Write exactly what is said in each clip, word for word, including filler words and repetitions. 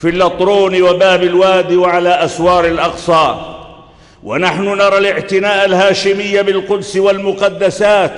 في اللطرون وباب الوادي وعلى أسوار الأقصى، ونحن نرى الاعتناء الهاشمي بالقدس والمقدسات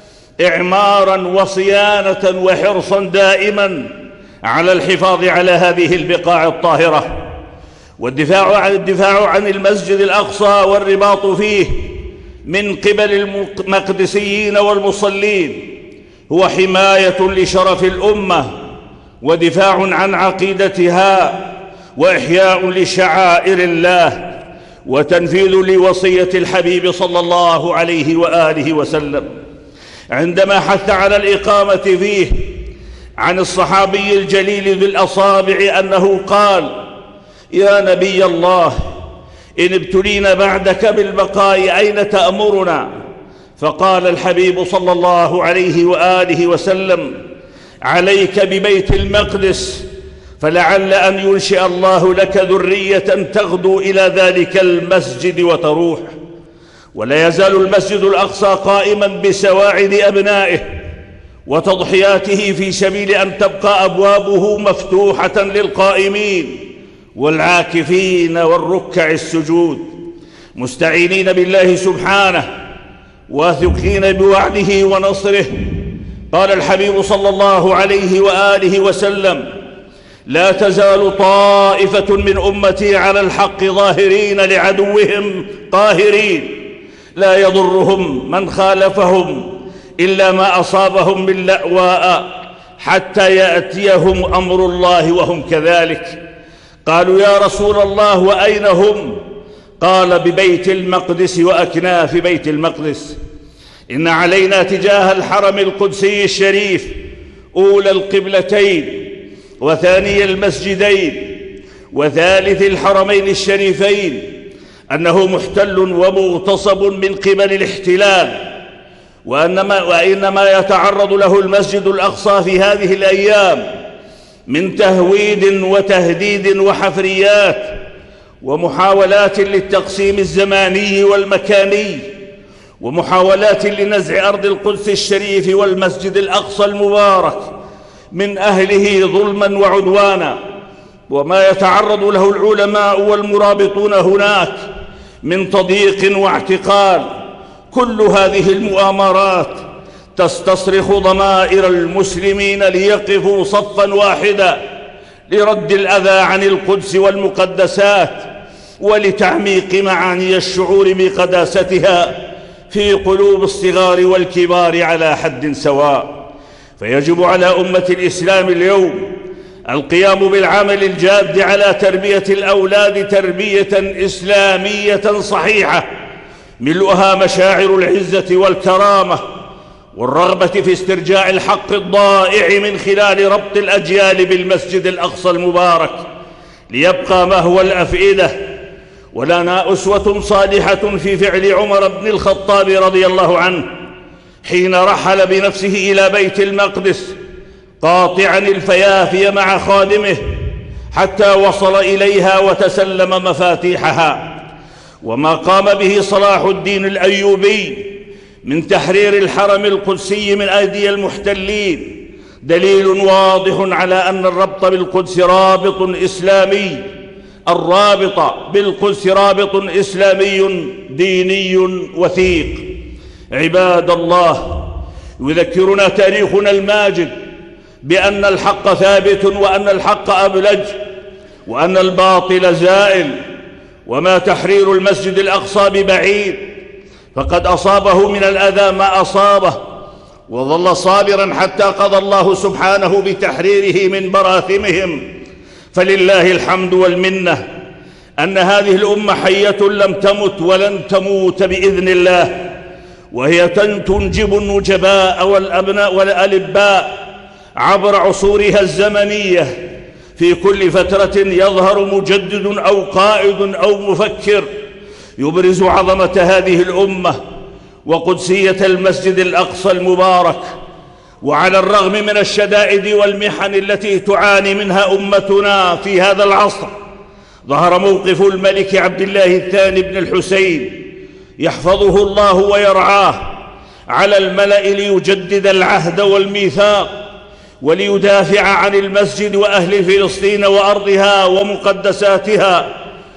إعماراً وصيانة وحرصاً دائماً على الحفاظ على هذه البقاع الطاهرة، والدفاع عن الدفاع عن المسجد الأقصى والرباط فيه من قبل المقدسيين والمصلين هو حماية لشرف الأمة ودفاع عن عقيدتها وإحياء لشعائر الله وتنفيذ لوصية الحبيب صلى الله عليه وآله وسلم عندما حث على الإقامة فيه عن الصحابي الجليل ذي الأصابع أنه قال: يا نبي الله، إن ابتلينا بعدك بالبقاء أين تأمرنا؟ فقال الحبيب صلى الله عليه وآله وسلم: عليك ببيت المقدس، فلعل أن ينشئ الله لك ذرية تغدو إلى ذلك المسجد وتروح. ولا يزال المسجد الأقصى قائما بسواعد أبنائه وتضحياته في سبيل أن تبقى أبوابه مفتوحة للقائمين والعاكفين والركع السجود، مستعينين بالله سبحانه واثقين بوعده ونصره. قال الحبيب صلى الله عليه وآله وسلم: لا تزال طائفة من أمتي على الحق ظاهرين لعدوهم قاهرين، لا يضرهم من خالفهم إلا ما أصابهم من لأواء حتى يأتيهم أمر الله وهم كذلك. قالوا: يا رسول الله، وأين هم؟ قال: ببيت المقدس وأكناف بيت المقدس. إن علينا تجاه الحرم القدسي الشريف أولى القبلتين وثاني المسجدين وثالث الحرمين الشريفين أنه محتل ومغتصب من قبل الاحتلال، وأنما وإنما يتعرض له المسجد الأقصى في هذه الأيام من تهويد وتهديد وحفريات ومحاولات للتقسيم الزماني والمكاني ومحاولات لنزع أرض القدس الشريف والمسجد الأقصى المبارك من أهله ظلما وعدوانا، وما يتعرض له العلماء والمرابطون هناك من تضييق واعتقال. كل هذه المؤامرات تستصرخ ضمائر المسلمين ليقفوا صفا واحدا لرد الأذى عن القدس والمقدسات ولتعميق معاني الشعور بقداستها في قلوب الصغار والكبار على حد سواء. فيجب على أمة الإسلام اليوم القيام بالعمل الجاد على تربية الأولاد تربية إسلامية صحيحة ملؤها مشاعر العزة والكرامة والرغبة في استرجاع الحق الضائع من خلال ربط الأجيال بالمسجد الأقصى المبارك ليبقى مهوى الأفئدة. ولنا أسوة صالحة في فعل عمر بن الخطاب رضي الله عنه حين رحل بنفسه إلى بيت المقدس قاطعا الفيافي مع خادمه حتى وصل إليها وتسلم مفاتيحها. وما قام به صلاح الدين الأيوبي من تحرير الحرم القدسي من أيدي المحتلين دليل واضح على أن الربط بالقدس رابط إسلامي الرابط بالقدس رابط إسلامي ديني وثيق. عباد الله، يذكرنا تاريخنا الماجد بأن الحق ثابت وأن الحق أبلج وأن الباطل زائل، وما تحرير المسجد الأقصى ببعيد، فقد أصابه من الأذى ما أصابه وظل صابرا حتى قضى الله سبحانه بتحريره من براثمهم. فلله الحمد والمنة أن هذه الأمة حية لم تمت ولن تموت بإذن الله، وهي تنجب النجباء والأبناء والألباء عبر عصورها الزمنية. في كل فترة يظهر مجدد أو قائد أو مفكر يبرز عظمة هذه الأمة وقدسية المسجد الأقصى المبارك. وعلى الرغم من الشدائد والمحن التي تعاني منها أمتنا في هذا العصر، ظهر موقف الملك عبد الله الثاني بن الحسين يحفظه الله ويرعاه على الملأ ليجدد العهد والميثاق وليدافع عن المسجد وأهل فلسطين وأرضها ومقدساتها،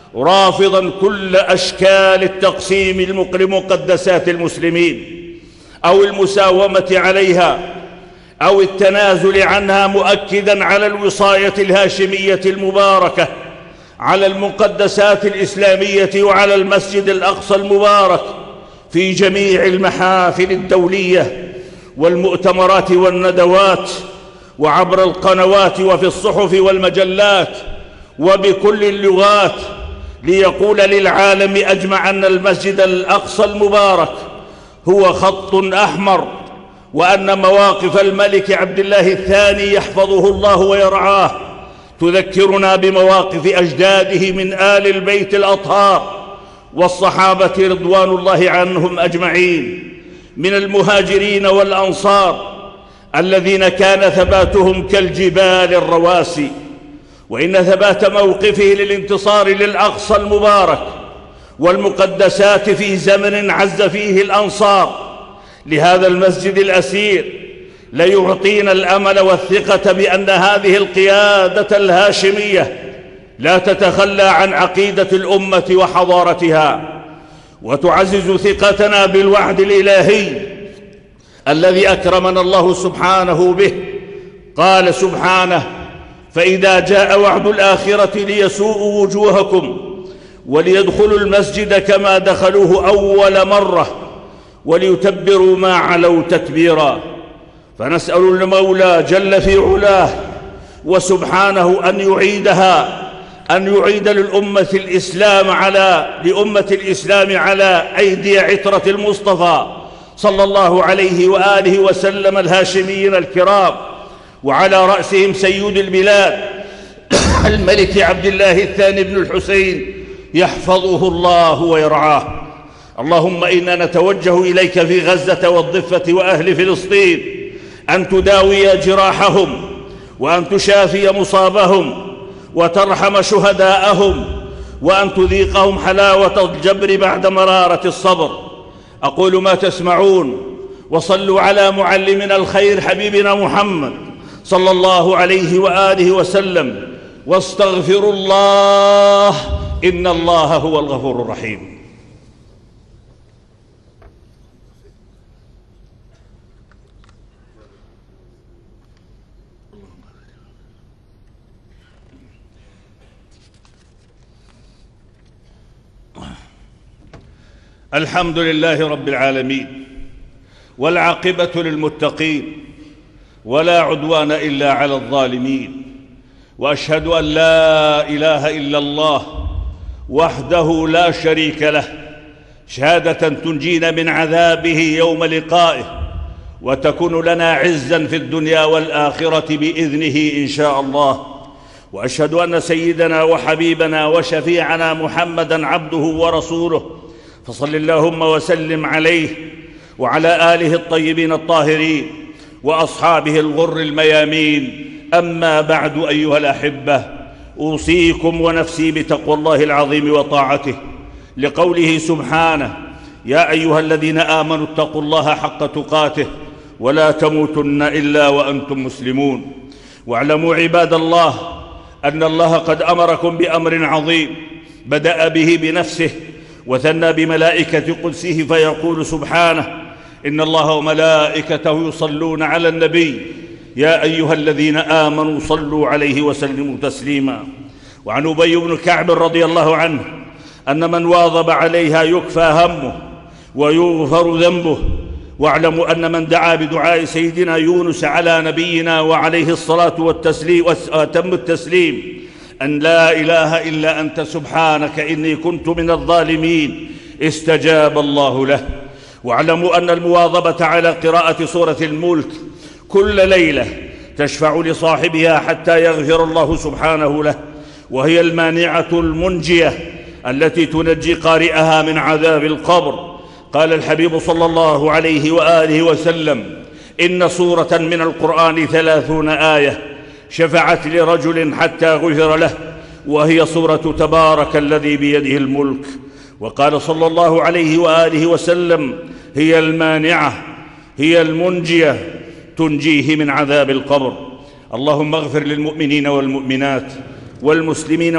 رافضا كل أشكال التقسيم لمقدسات المسلمين أو المساومة عليها أو التنازل عنها، مؤكدا على الوصاية الهاشمية المباركة على المقدسات الإسلامية وعلى المسجد الأقصى المبارك في جميع المحافل الدولية والمؤتمرات والندوات وعبر القنوات وفي الصحف والمجلات وبكل اللغات، ليقول للعالم أجمع أن المسجد الأقصى المبارك هو خط أحمر، وأن مواقف الملك عبد الله الثاني يحفظه الله ويرعاه تذكرنا بمواقف أجداده من آل البيت الأطهار والصحابة رضوان الله عنهم أجمعين من المهاجرين والأنصار الذين كان ثباتهم كالجبال الرواسي. وإن ثبات موقفه للانتصار للأقصى المبارك والمقدسات في زمن عز فيه الأنصار لهذا المسجد الأسير ليعطينا الأمل والثقة بأن هذه القيادة الهاشمية لا تتخلى عن عقيدة الأمة وحضارتها، وتعزز ثقتنا بالوعد الإلهي الذي أكرمنا الله سبحانه به. قال سبحانه: فإذا جاء وعد الآخرة ليسوءوا وجوهكم وليدخلوا المسجد كما دخلوه أول مرة وليتبروا ما علوا تتبيرا. فنسأل المولى جل في علاه وسبحانه أن يعيدها أن يعيد للأمة الإسلام على لأمة الإسلام على أيدي عترة المصطفى صلى الله عليه وآله وسلم الهاشميين الكرام، وعلى رأسهم سيد البلاد الملك عبد الله الثاني بن الحسين يحفظه الله ويرعاه. اللهم إنا نتوجه إليك في غزة والضفة وأهل فلسطين أن تداوي جراحهم وأن تشافي مصابهم وترحم شهداءهم وأن تذيقهم حلاوة الجبر بعد مرارة الصبر. أقول ما تسمعون، وصلوا على معلمنا الخير حبيبنا محمد صلى الله عليه وآله وسلم، واستغفروا الله إن الله هو الغفور الرحيم. الحمد لله رب العالمين، والعاقبة للمتقين، ولا عدوان إلا على الظالمين، وأشهد أن لا إله إلا الله وحده لا شريك له، شهادة تنجينا من عذابه يوم لقائه وتكون لنا عزا في الدنيا والآخرة بإذنه إن شاء الله. وأشهد أن سيدنا وحبيبنا وشفيعنا محمدًا عبده ورسوله، فصل اللهم وسلم عليه وعلى آله الطيبين الطاهرين وأصحابه الغر الميامين. أما بعد أيها الأحبة، أوصيكم ونفسي بتقوى الله العظيم وطاعته، لقوله سبحانه: يا أيها الذين آمنوا اتقوا الله حق تقاته ولا تموتن إلا وأنتم مسلمون. واعلموا عباد الله أن الله قد أمركم بأمر عظيم بدأ به بنفسه وثنى بملائكة قدسه، فيقول سبحانه: إن الله وملائكته يصلون على النبي يا أيها الذين آمنوا صلوا عليه وسلموا تسليما. وعن أبي بن كعب رضي الله عنه أن من واظب عليها يكفى همه ويغفر ذنبه. واعلموا أن من دعا بدعاء سيدنا يونس على نبينا وعليه الصلاة والتسليم وأتم التسليم أن لا إله إلا أنت سبحانك إني كنت من الظالمين، استجاب الله له. واعلموا أن المواظبة على قراءة سورة الملك كل ليلة تشفع لصاحبها حتى يغفر الله سبحانه له، وهي المانعة المنجية التي تنجي قارئها من عذاب القبر. قال الحبيب صلى الله عليه وآله وسلم: إن سورة من القرآن ثلاثون آية شفعت لرجل حتى غفر له، وهي سورة تبارك الذي بيده الملك. وقال صلى الله عليه وآله وسلم: هي المانعة، هي المنجية، تنجيه من عذاب القبر. اللهم اغفر للمؤمنين والمؤمنات والمسلمين